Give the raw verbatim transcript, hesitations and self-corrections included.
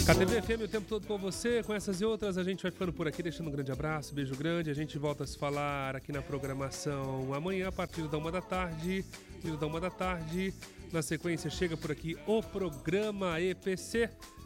K T V F M o tempo todo com você, com essas e outras, a gente vai ficando por aqui, deixando um grande abraço, beijo grande, a gente volta a se falar aqui na programação amanhã, a partir da uma da tarde, a partir da uma da tarde, na sequência chega por aqui o programa E P C,